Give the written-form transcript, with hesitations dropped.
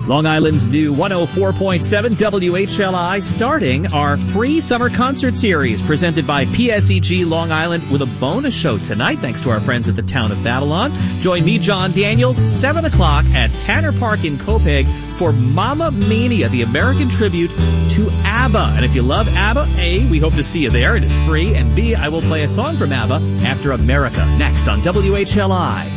Long Island's new 104.7 WHLI starting our free summer concert series presented by PSEG Long Island with a bonus show tonight thanks to our friends at the Town of Babylon. Join me, John Daniels, 7 o'clock at Tanner Park in Copiague for Mamma Mania, the American tribute to ABBA. And if you love ABBA, A, we hope to see you there. It is free. And B, I will play a song from ABBA after America next on WHLI.